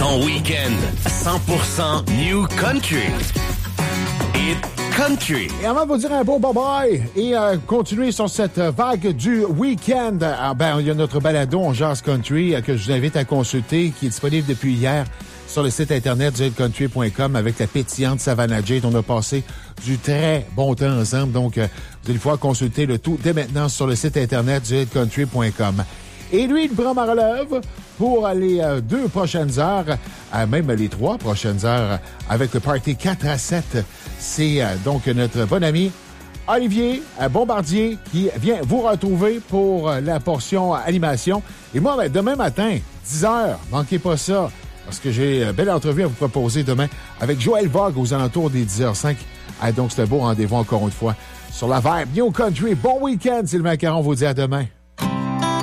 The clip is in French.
Ton week-end 100% New Country. Hit Country. Et avant de vous dire un beau bye-bye et continuer sur cette vague du week-end, il y a notre balado On Jase Country que je vous invite à consulter, qui est disponible depuis hier sur le site internet du hitcountry.com avec la pétillante Savannah Jade. On a passé du très bon temps ensemble, donc vous allez pouvoir consulter le tout dès maintenant sur le site internet du hitcountry.com. Et lui, il prend ma relève pour les 2 prochaines heures, même les 3 prochaines heures, avec le Party 4 à 7. C'est donc notre bon ami Olivier Bombardier qui vient vous retrouver pour la portion animation. Et moi, demain matin, 10h, manquez pas ça, parce que j'ai une belle entrevue à vous proposer demain avec Joël Vogue aux alentours des 10h05. Donc, c'est un beau rendez-vous encore une fois sur la Vibe New Country. Bon week-end, Sylvain Caron vous dit à demain.